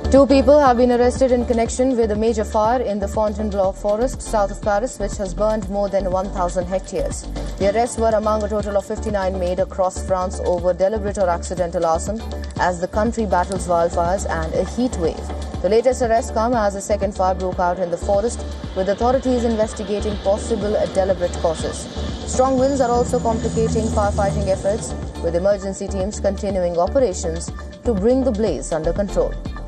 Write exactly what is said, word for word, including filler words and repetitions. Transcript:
Two people have been arrested in connection with a major fire in the Fontainebleau forest south of Paris, which has burned more than one thousand hectares. The arrests were among a total of fifty-nine made across France over deliberate or accidental arson as the country battles wildfires and a heat wave. The latest arrests come as a second fire broke out in the forest, with authorities investigating possible deliberate causes. Strong winds are also complicating firefighting efforts, with emergency teams continuing operations to bring the blaze under control.